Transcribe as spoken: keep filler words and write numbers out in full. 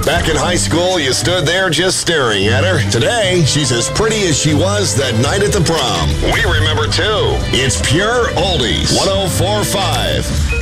Back in high school, you stood there just staring at her. Today, she's as pretty as she was that night at the prom. We remember too. It's Pure Oldies. one oh four point five.